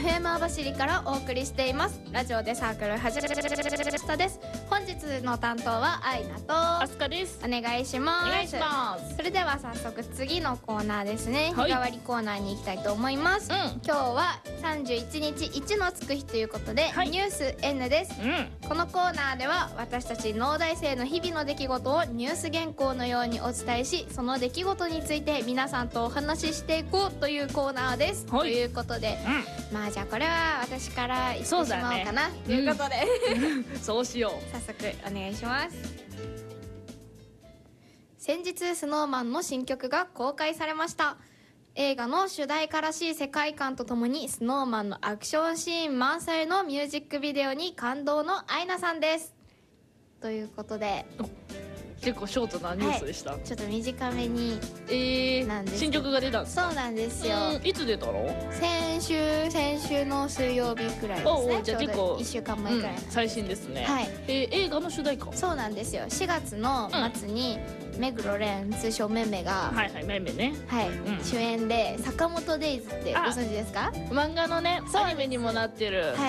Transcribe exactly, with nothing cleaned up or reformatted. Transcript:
エフエム 網走からお送りしています。ラジオでサークル始めたです。本日の担当はアイナとアスカです。 お願いします。 お願いします。 それでは早速次のコーナーですね、 はい、 日替わりコーナーに行きたいと思います、うん、今日はさんじゅういちにちいちのつく日ということで、はい、ニュース N です、うん、このコーナーでは私たち農大生の日々の出来事をニュース原稿のようにお伝えし、その出来事について皆さんとお話ししていこうというコーナーです、はい、ということで、うん、まあじゃあこれは私から言ってしまおうかなということで、 うん、そうしよう。 早速お願いします。先日スノーマンの新曲が公開されました。映画の主題歌らしい世界観とともにスノーマンのアクションシーン満載のミュージックビデオに感動のアイナさんです。ということで結構ショートなニュースでした、はい、 ちょっと短めにえー、なんです新曲が出たんですか？ そうなんですよ。 いつ出たの？ 先週先週の水曜日くらいですね。 じゃあ結構いっしゅうかんまえくらいの、 うん、最新ですね。 はい、 えー、映画の主題歌？ そうなんですよ。しがつの末に、うん、目黒蓮通称めめがはいはいめめね、 はい、うん、主演で坂本デイズってご存知ですか？ 漫画のねアニメにもなってる、はい